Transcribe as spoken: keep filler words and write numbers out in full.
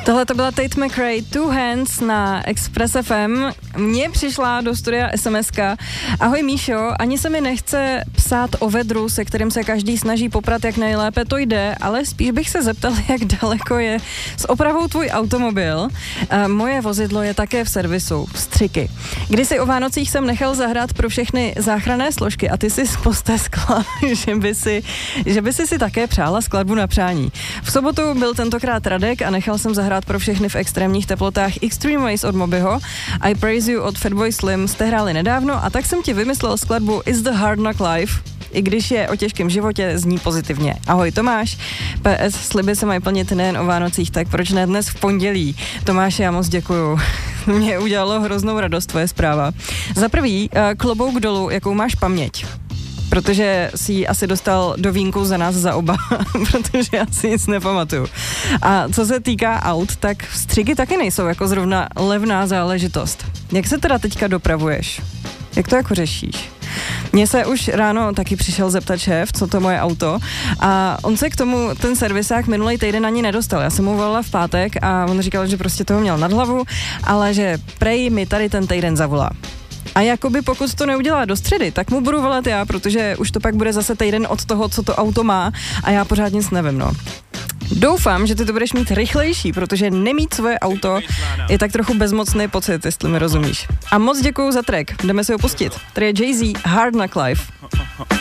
Tohle to byla Tate McRae, Two Hands na Express F M. Mně přišla do studia es em eska. Ahoj Míšo, ani se mi nechce psát o vedru, se kterým se každý snaží poprat, jak nejlépe to jde, ale spíš bych se zeptal, jak daleko je s opravou tvůj automobil. E, moje vozidlo je také v servisu, Střiky. Kdysi o Vánocích jsem nechal zahrát pro všechny záchranné složky a ty si posteskla, že by si, že by si si také přála skladbu na přání. V sobotu byl tentokrát Radek a nechal jsem zahrát pro všechny v extrémních teplotách Extreme Ways od Mobyho, I Praise You od Fatboy Slim jste hráli nedávno a tak jsem ti vymyslel skladbu Is the Hard Knock Life, i když je o těžkém životě, zní pozitivně. Ahoj Tomáš, P S sliby se mají plnit nejen o Vánocích, tak proč ne dnes v pondělí? Tomáši, já moc děkuju. Mě udělalo hroznou radost tvoje zpráva. Za prvý, klobouk dolů, jakou máš paměť. Protože si ji asi dostal do vínku za nás za oba, protože já si nic nepamatuju. A co se týká aut, tak Střiky taky nejsou jako zrovna levná záležitost. Jak se teda teďka dopravuješ? Jak to jako řešíš? Mně se už ráno taky přišel zeptat šéf, co to moje auto, a on se k tomu, ten servisák, minulý týden ani nedostal. Já jsem mu volala v pátek a on říkal, že prostě toho měl nad hlavu, ale že prej mi tady ten týden zavolá. A jakoby pokud to neudělá do středy, tak mu budu volat já, protože už to pak bude zase týden od toho, co to auto má a já pořád nic nevím, no. Doufám, že ty to budeš mít rychlejší, protože nemít svoje auto je tak trochu bezmocný pocit, jestli mi rozumíš. A moc děkuju za track, jdeme si ho pustit. Tady je Jay-Z, Hard Knock Life.